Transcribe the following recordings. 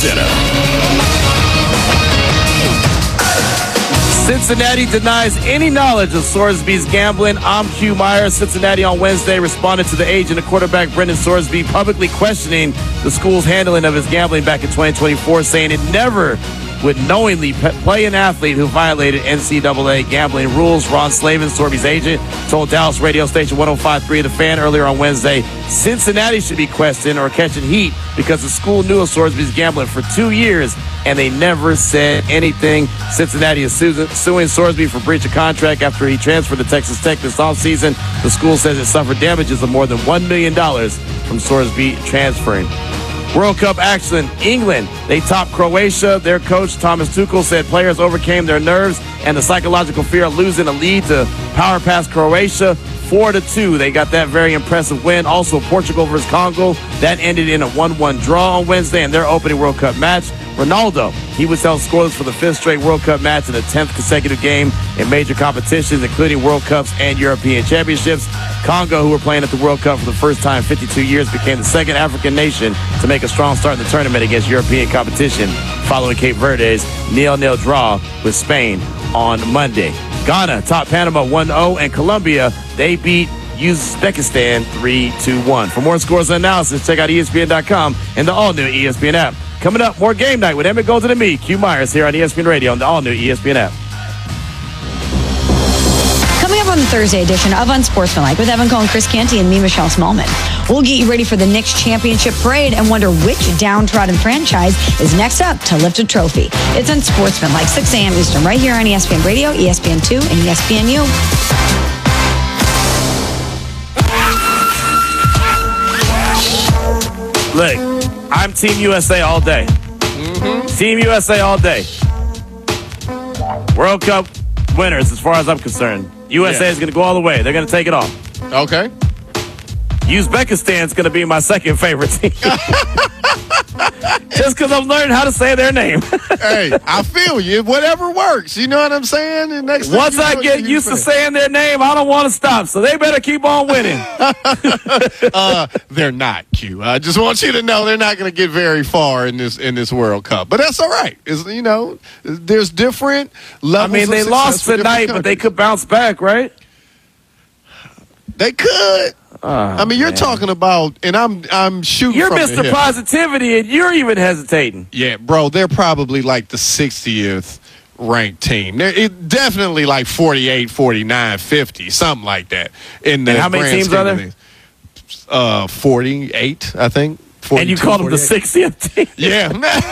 Center. Cincinnati denies any knowledge of Sorsby's gambling. I'm Q Myers. Cincinnati on Wednesday responded to the agent of quarterback Brendan Sorsby publicly questioning the school's handling of his gambling back in 2024, saying it never would knowingly play an athlete who violated NCAA gambling rules. Ron Slavin, Sorby's agent, told Dallas radio station 105.3 The Fan earlier on Wednesday Cincinnati should be questioned or catching heat because the school knew of Sorsby's gambling for 2 years and they never said anything. Cincinnati is suing Sorsby for breach of contract after he transferred to Texas Tech this offseason. The school says it suffered damages of more than $1 million from Sorsby transferring. World Cup action. England, they topped Croatia. Their coach, Thomas Tuchel, said players overcame their nerves and the psychological fear of losing a lead to power past Croatia 4-2. They got that very impressive win. Also, Portugal versus Congo. That ended in a 1-1 draw on Wednesday in their opening World Cup match. Ronaldo, he was held scoreless for the 5th straight World Cup match and the 10th consecutive game in major competitions, including World Cups and European Championships. Congo, who were playing at the World Cup for the first time in 52 years, became the second African nation to make a strong start in the tournament against European competition, following Cape Verde's 0-0 draw with Spain on Monday. Ghana topped Panama 1-0, and Colombia, they beat Uzbekistan 3-1. For more scores and analysis, check out ESPN.com and the all-new ESPN app. Coming up, more Game Night with Emmett Golden and me, Q Myers, here on ESPN Radio on the all-new ESPN app. Coming up on the Thursday edition of Unsportsmanlike with Evan Cohen, Chris Canty, and me, Michelle Smallman. We'll get you ready for the Knicks championship parade and wonder which downtrodden franchise is next up to lift a trophy. It's Unsportsmanlike, 6 a.m. Eastern, right here on ESPN Radio, ESPN2, and ESPNU. Look, I'm Team USA all day. Team USA all day. World Cup winners, as far as I'm concerned. USA is going to go all the way. They're going to take it all. Okay. Uzbekistan's going to be my second favorite team. Just because I'm learning how to say their name. Hey, I feel you. Whatever works. You know what I'm saying? And once I get used to saying their name, I don't want to stop. So they better keep on winning. They're not, Q. I just want you to know they're not going to get very far in this World Cup. But that's all right. There's different levels. I mean, they lost tonight, but they could bounce back, right? They could. You're talking about, and I'm shooting. You're from Mr. Positivity, and you're even hesitating. Yeah, bro, they're probably like the 60th ranked team. They're definitely like 48, 49, 50, something like that. And how many teams are there? 48, I think. And you called them the 60th team? Yeah.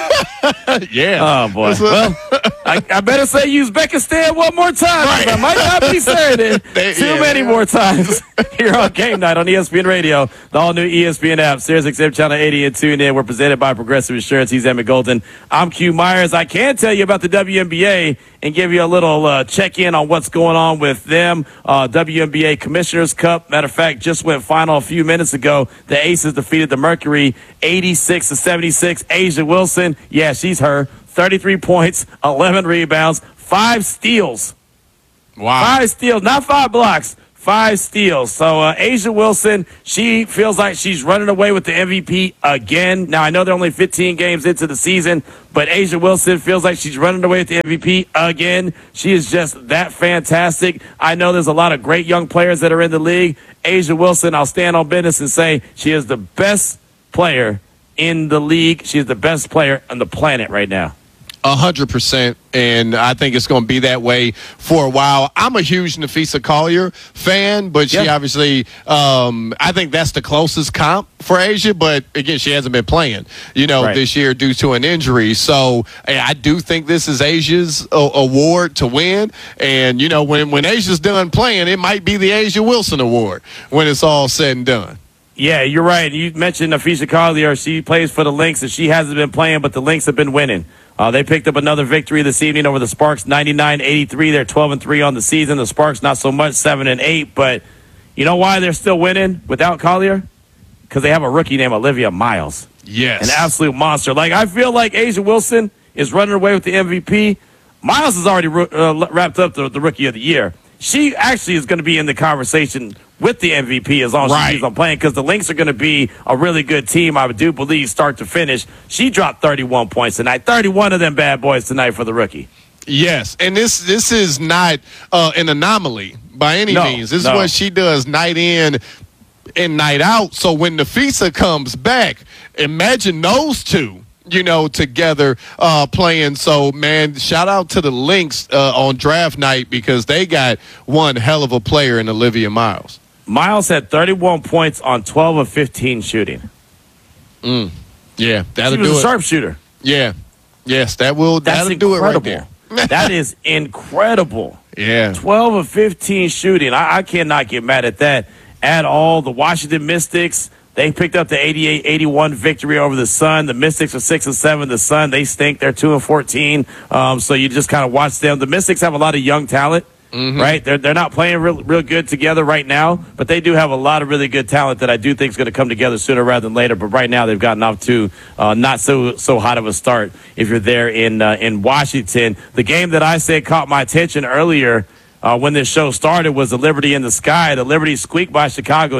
Yeah. Oh, boy. Well, I better say Uzbekistan one more time. Right. I might not be saying it too many more times here on Game Night on ESPN Radio, the all-new ESPN app, SiriusXM Channel 80 and tune in. We're presented by Progressive Insurance. He's Emmett Golden. I'm Q Myers. I can tell you about the WNBA and give you a little check-in on what's going on with them. WNBA Commissioners Cup, matter of fact, just went final a few minutes ago. The Aces defeated the Mercury 86-76. A'ja Wilson, yeah, she's her. 33 points, 11 rebounds, 5 steals. Wow. 5 steals, not 5 blocks. 5 steals. So A'ja Wilson, she feels like she's running away with the MVP again. Now, I know they're only 15 games into the season, but A'ja Wilson feels like she's running away with the MVP again. She is just that fantastic. I know there's a lot of great young players that are in the league. A'ja Wilson, I'll stand on business and say she is the best player in the league. She is the best player on the planet right now. 100%, and I think it's going to be that way for a while. I'm a huge Nafisa Collier fan, but she obviously, I think that's the closest comp for A'ja, but again, she hasn't been playing, this year due to an injury. So I do think this is A'ja's award to win, and, when A'ja's done playing, it might be the A'ja Wilson Award when it's all said and done. Yeah, you're right. You mentioned Nafisa Collier. She plays for the Lynx, and she hasn't been playing, but the Lynx have been winning. They picked up another victory this evening over the Sparks, 99-83. They're 12-3 on the season. The Sparks not so much, 7-8. But you know why they're still winning without Collier? Because they have a rookie named Olivia Miles. Yes. An absolute monster. I feel like A'ja Wilson is running away with the MVP. Miles has already wrapped up the Rookie of the Year. She actually is going to be in the conversation with the MVP as long as she keeps on playing, because the Lynx are going to be a really good team, I do believe, start to finish. She dropped 31 points tonight, 31 of them bad boys tonight for the rookie. Yes, and this is not an anomaly by any means. This is what she does night in and night out. So when Nafisa comes back, imagine those two, together playing. So, man, shout out to the Lynx on draft night, because they got one hell of a player in Olivia Miles. Miles had 31 points on 12 of 15 shooting. Yeah, that'll do it. She was a sharpshooter. Yeah. Yes, that'll do it right there. That is incredible. Yeah. 12 of 15 shooting. I cannot get mad at that at all. The Washington Mystics, they picked up the 88-81 victory over the Sun. The Mystics are 6-7. The Sun, they stink. They're 2-14. So you just kind of watch them. The Mystics have a lot of young talent. Right? They're not playing real good together right now, but they do have a lot of really good talent that I do think is going to come together sooner rather than later. But right now they've gotten off to not so hot of a start if you're there in Washington. The game that I said caught my attention earlier when this show started was the Liberty in the Sky. The Liberty squeaked by Chicago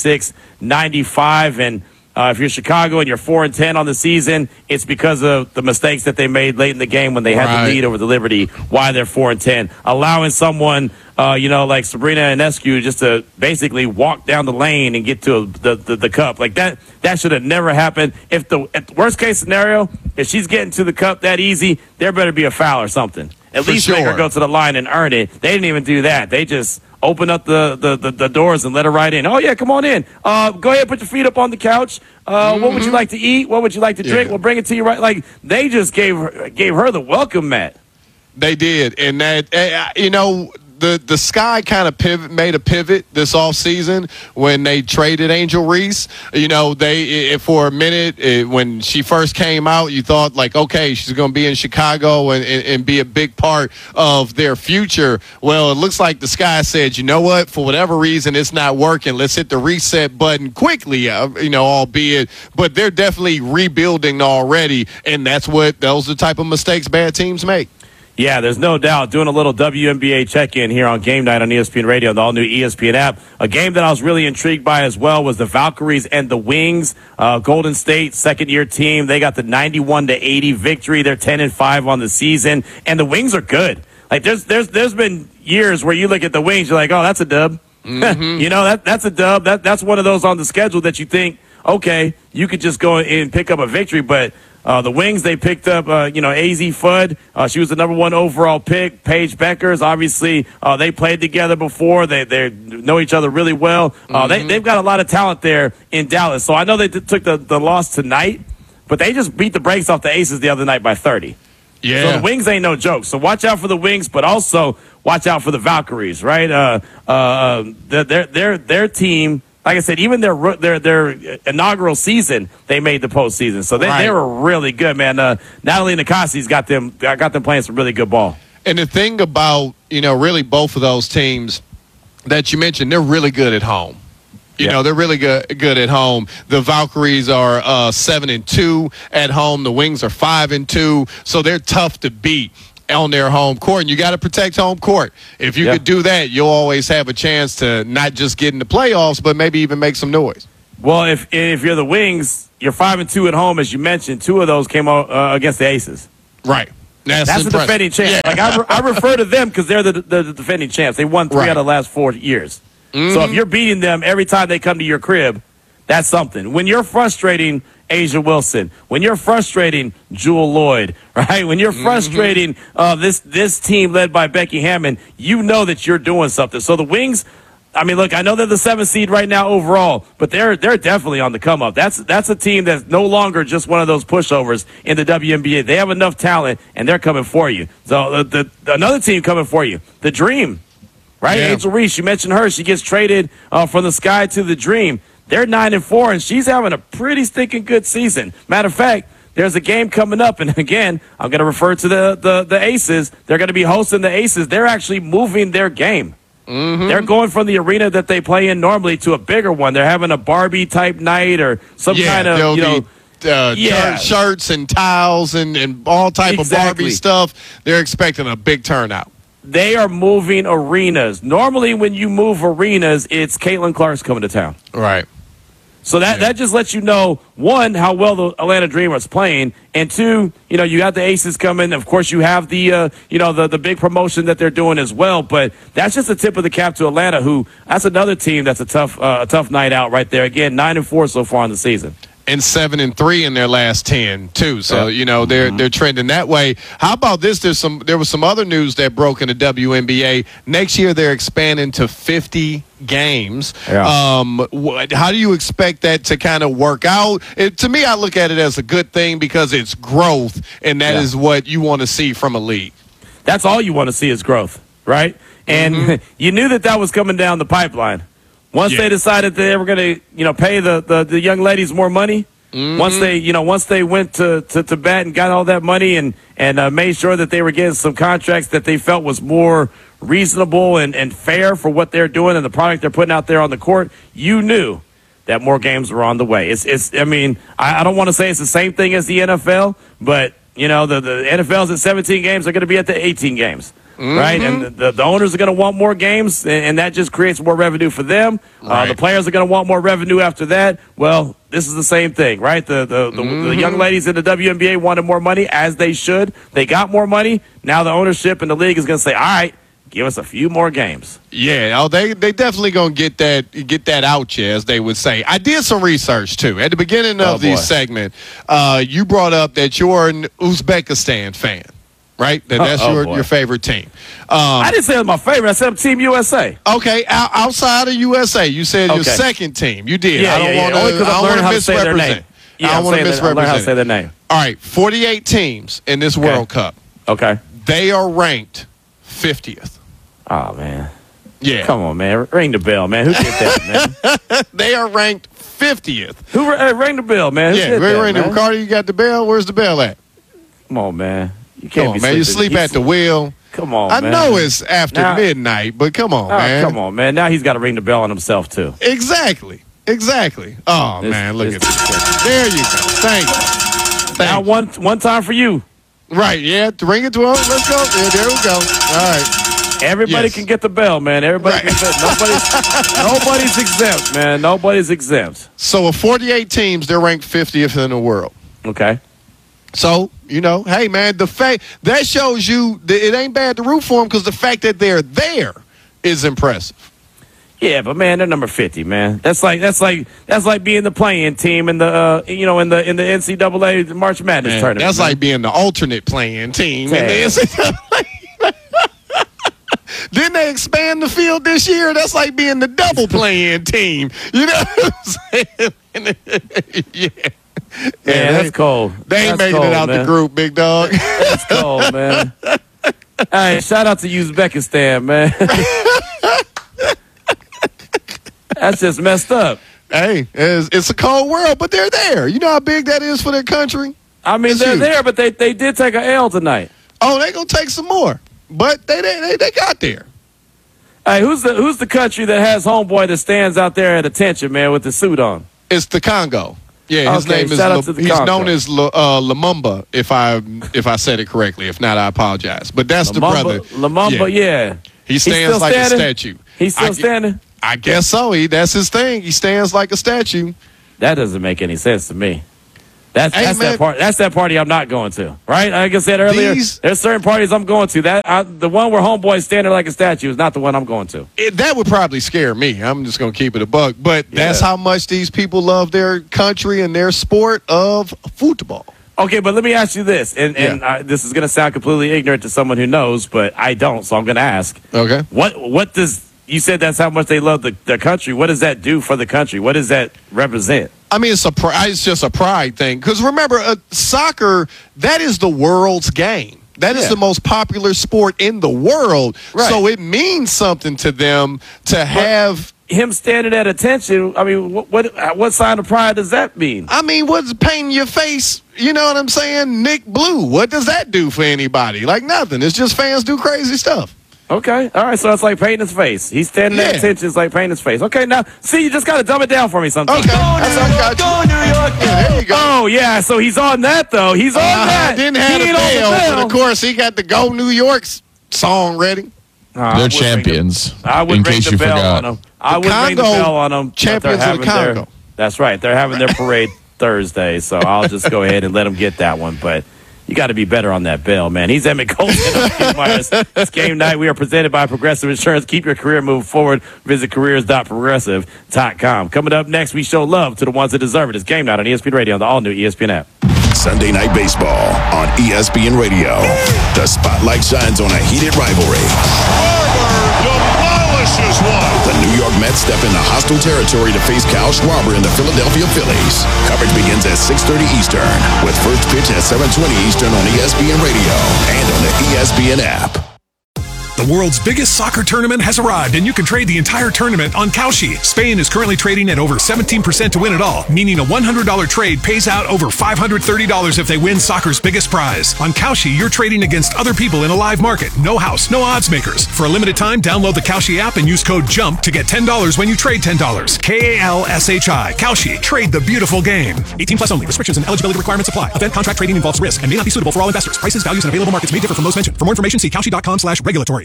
96-95, and if you're Chicago and you're 4-10 on the season, it's because of the mistakes that they made late in the game when they had the lead over the Liberty. Why they're 4-10, allowing someone, like Sabrina Ionescu just to basically walk down the lane and get to the cup like that. That should have never happened. If the worst case scenario, if she's getting to the cup that easy, there better be a foul or something. At least make her go to the line and earn it. They didn't even do that. They just open up the doors and let her right in. Oh, yeah, come on in. Go ahead, put your feet up on the couch. What would you like to eat? What would you like to drink? We'll bring it to you right. Like, they just gave her the welcome mat. They did. And that, the Sky kind of made a pivot this offseason when they traded Angel Reese. They for a minute, when she first came out, you thought, like, okay, she's going to be in Chicago and be a big part of their future. Well, it looks like the Sky said, you know what, for whatever reason, it's not working. Let's hit the reset button quickly, albeit. But they're definitely rebuilding already, and those are the type of mistakes bad teams make. Yeah, there's no doubt. Doing a little WNBA check-in here on Game Night on ESPN Radio and the all-new ESPN app. A game that I was really intrigued by as well was the Valkyries and the Wings. Golden State, second-year team. They got the 91-80 victory. They're 10-5 on the season, and the Wings are good. Like there's been years where you look at the Wings, you're like, oh, that's a dub. That's a dub. That's one of those on the schedule that you think, okay, you could just go and pick up a victory, but. The Wings, they picked up, AZ Fudd. She was the number 1 overall pick. Paige Beckers, obviously, they played together before. They know each other really well. They've got a lot of talent there in Dallas. So I know they took the loss tonight, but they just beat the brakes off the Aces the other night by 30. Yeah. So the Wings ain't no joke. So watch out for the Wings, but also watch out for the Valkyries, right? Their team. Like I said, even their inaugural season, they made the postseason. So they were really good, man. Natalie Nikasi's got them playing some really good ball. And the thing about, really both of those teams that you mentioned, they're really good at home. They're really good at home. The Valkyries are 7-2 at home. The Wings are 5-2. So they're tough to beat on their home court, and you got to protect home court. If you could do that, you'll always have a chance to not just get in the playoffs, but maybe even make some noise. Well, if you're the Wings, you're 5-2 at home, as you mentioned. 2 of those came out against the Aces. Right. That's the defending champ. Yeah. Like I refer to them because they're the defending champs. They won 3 out of the last 4 years. So if you're beating them every time they come to your crib, that's something. When you're frustrating Asia Wilson, when you're frustrating Jewel Lloyd, right? When you're frustrating this team led by Becky Hammond, you know that you're doing something. So the Wings, I mean, look, I know they're the 7th seed right now overall, but they're definitely on the come up. That's a team that's no longer just one of those pushovers in the WNBA. They have enough talent, and they're coming for you. So another team coming for you, the Dream, right? Yeah. Angel Reese, you mentioned her. She gets traded from the Sky to the Dream. They're 9-4, and she's having a pretty stinking good season. Matter of fact, there's a game coming up, and again, I'm going to refer to the Aces. They're going to be hosting the Aces. They're actually moving their game. They're going from the arena that they play in normally to a bigger one. They're having a Barbie-type night or some kind of, shirts and towels and all type of Barbie stuff. They're expecting a big turnout. they are moving arenas. Normally, when you move arenas, it's Caitlin Clark's coming to town. Right. So that just lets you know, one, how well the Atlanta Dream is playing, and two, you got the Aces coming. Of course, you have the big promotion that they're doing as well. But that's just the tip of the cap to Atlanta, who that's another team that's a tough night out right there. Again, 9-4 so far in the season. And 7-3 in their last 10 too. So they're trending that way. How about this? There was some other news that broke in the WNBA. Next year they're expanding to 50 games. Yeah. How do you expect that to kind of work out? To me, I look at it as a good thing because it's growth, and that is what you want to see from a league. That's all you want to see is growth, right? And you knew that was coming down the pipeline. Once they decided that they were going to, pay the young ladies more money, once they went to bat and got all that money and made sure that they were getting some contracts that they felt was more reasonable and fair for what they're doing and the product they're putting out there on the court, you knew that more games were on the way. I don't want to say it's the same thing as the NFL, but the NFL's at 17 games, they're going to be at the 18 games. Right, and the owners are going to want more games, and that just creates more revenue for them. Right. The players are going to want more revenue after that. Well, this is the same thing, right? The young ladies in the WNBA wanted more money, as they should. They got more money. Now the ownership in the league is going to say, all right, give us a few more games. Yeah, they definitely going to get that out here, as they would say. I did some research, too. At the beginning of this segment, you brought up that you're an Uzbekistan fan. Right? That's your favorite team. I didn't say it was my favorite. I said Team USA. Okay, outside of USA, you said your second team. You did. Yeah, I don't want to misrepresent. I don't want to misrepresent. Learn how to say their name. All right, 48 teams in this World Cup. Okay. They are ranked 50th. Oh, man. Yeah. Come on, man. Ring the bell, man. Who did that, man? They are ranked 50th. Who ring the bell, man? Ring the Ricardo, you got the bell? Where's the bell at? Come on, man. You can't come on, man. You sleep at the wheel. Come on, man. I know it's after midnight, but come on, man. Come on, man. Now he's got to ring the bell on himself, too. Exactly. Oh, man, look at this. There you go. Thank you. One time for you. Right, yeah. Ring it to him. Let's go. Yeah, there we go. All right. Everybody can get the bell, man. Everybody can get nobody's exempt, man. Nobody's exempt. So of 48 teams, they're ranked 50th in the world. Okay. So, hey, man, the fact that shows you that it ain't bad to root for them because the fact that they're there is impressive. Yeah, but man, they're number 50, man. That's like being the playing team in the in the NCAA March Madness tournament. That's like being the alternate playing team in the NCAA. Didn't they expand the field this year? That's like being the double playing team. You know what I'm saying? Yeah. Yeah, that's cold. They ain't making it out the group, big dog. That's cold, man. Hey, shout out to Uzbekistan, man. That's just messed up. Hey, it's a cold world, but they're there. You know how big that is for their country? I mean, they're there, but they did take an L tonight. Oh, they're going to take some more. But they got there. Hey, who's the country that has homeboy that stands out there at attention, man, with the suit on? It's the Congo. Yeah, his name is he's known as Lumumba, if I said it correctly. If not, I apologize. But that's the brother. Lumumba, yeah. He stands like a statue. He's still standing? I guess so. That's his thing. He stands like a statue. That doesn't make any sense to me. That's that party I'm not going to. Right? Like I said earlier, there's certain parties I'm going to. The one where homeboy's standing like a statue is not the one I'm going to. That would probably scare me. I'm just going to keep it a buck. But that's how much these people love their country and their sport of football. Okay, but let me ask you this, and this is going to sound completely ignorant to someone who knows, but I don't, so I'm going to ask. Okay. What does you said that's how much they love their country? What does that do for the country? What does that represent? I mean, it's just a pride thing. Because remember, soccer, that is the world's game. That is the most popular sport in the world. Right. So it means something to them to have him standing at attention. I mean, what sign of pride does that mean? I mean, what's painting your face? You know what I'm saying? Nick Blue. What does that do for anybody? Like nothing. It's just fans do crazy stuff. Okay. All right. So it's like painting his face. He's standing at attention. It's like painting his face. Okay. Now, see, you just got to dumb it down for me sometimes. Okay. Go New York. Yeah, there you go. Oh, yeah. So he's on that, though. He's on that. Didn't have the bell. But, of course, he got the Go New York song ready. They're champions. I would in ring case the you bell forgot. on them. I would ring the bell on them. Champions of the Congo. That's right. They're having their parade Thursday, so I'll just go ahead and let them get that one. But you got to be better on that bell, man. He's Emmett Colton. It's game night. We are presented by Progressive Insurance. Keep your career moving forward. Visit careers.progressive.com. Coming up next, we show love to the ones that deserve it. It's game night on ESPN Radio on the all-new ESPN app. Sunday Night Baseball on ESPN Radio. The spotlight shines on a heated rivalry. Demolishes one. The New York Mets step into hostile territory to face Kyle Schwarber and the Philadelphia Phillies. Coverage begins at 6:30 Eastern with first pitch at 7:20 Eastern on ESPN Radio and on the ESPN app. The world's biggest soccer tournament has arrived, and you can trade the entire tournament on Kalshi. Spain is currently trading at over 17% to win it all, meaning a $100 trade pays out over $530 if they win soccer's biggest prize. On Kalshi, you're trading against other people in a live market. No house, no odds makers. For a limited time, download the Kalshi app and use code JUMP to get $10 when you trade $10. Kalshi. Kalshi. Trade the beautiful game. 18 plus only. Restrictions and eligibility requirements apply. Event contract trading involves risk and may not be suitable for all investors. Prices, values, and available markets may differ from those mentioned. For more information, see kalshi.com/regulatory.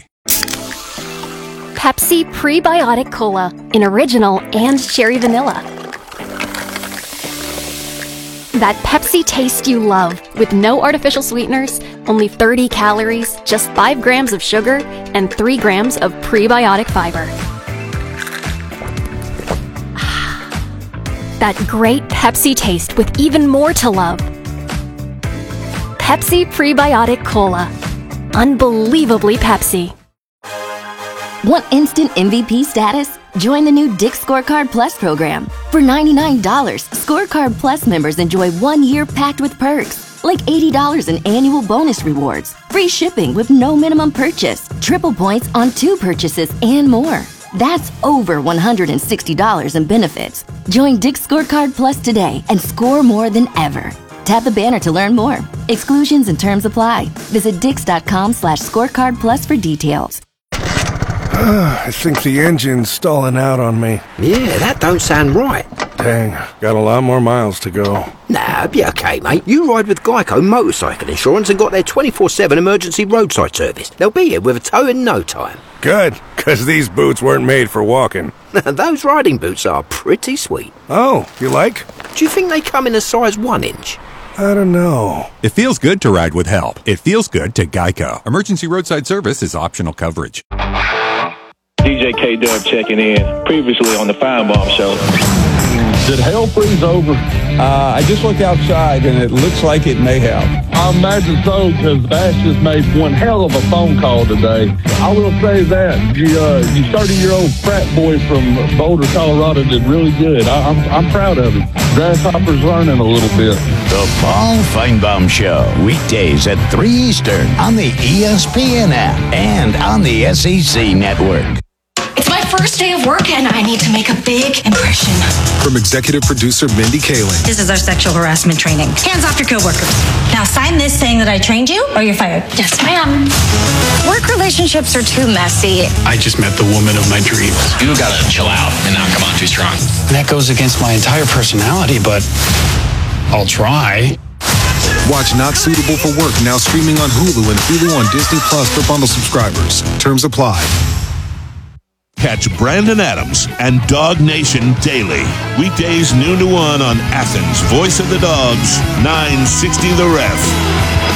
Pepsi Prebiotic Cola in original and cherry vanilla. That Pepsi taste you love with no artificial sweeteners, only 30 calories, just 5 grams of sugar, and 3 grams of prebiotic fiber. That great Pepsi taste with even more to love. Pepsi Prebiotic Cola. Unbelievably Pepsi. Want instant MVP status? Join the new Dick's Scorecard Plus program. For $99, Scorecard Plus members enjoy 1 year packed with perks, like $80 in annual bonus rewards, free shipping with no minimum purchase, triple points on 2 purchases, and more. That's over $160 in benefits. Join Dick's Scorecard Plus today and score more than ever. Tap the banner to learn more. Exclusions and terms apply. Visit dix.com/scorecard plus for details. I think the engine's stalling out on me. Yeah, that don't sound right. Dang, got a lot more miles to go. Nah, be okay, mate. You ride with Geico Motorcycle Insurance and got their 24/7 emergency roadside service. They'll be here with a tow in no time. Good, because these boots weren't made for walking. Those riding boots are pretty sweet. Oh, you like? Do you think they come in a size 1 inch? I don't know. It feels good to ride with help. It feels good to Geico. Emergency roadside service is optional coverage. DJ K-Dub checking in, previously on the Fine Bomb Show. Did hell freeze over? I just looked outside, and it looks like it may have. I imagine so, because Bash just made one hell of a phone call today. I will say that. You 30-year-old frat boy from Boulder, Colorado did really good. I'm proud of him. Grasshopper's learning a little bit. The Paul Feinbaum Show, weekdays at 3 Eastern on the ESPN app and on the SEC Network. It's my first day of work, and I need to make a big impression. From executive producer Mindy Kaling. This is our sexual harassment training. Hands off your coworkers. Now sign this saying that I trained you, or you're fired. Yes, ma'am. Work relationships are too messy. I just met the woman of my dreams. You gotta chill out and not come on too strong. That goes against my entire personality, but I'll try. Watch Not Suitable for Work now streaming on Hulu and Hulu on Disney Plus for bundle subscribers. Terms apply. Catch Brandon Adams and Dog Nation daily. Weekdays noon to 1 on Athens' Voice of the Dogs, 960 The Ref.